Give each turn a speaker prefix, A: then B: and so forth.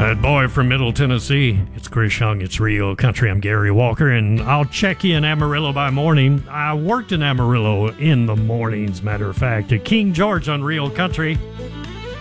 A: That boy from Middle Tennessee. It's Chris Young. It's Real Country. I'm Gary Walker, and I'll check you in Amarillo by morning. I worked in Amarillo in the mornings, matter of fact, at King George on Real Country.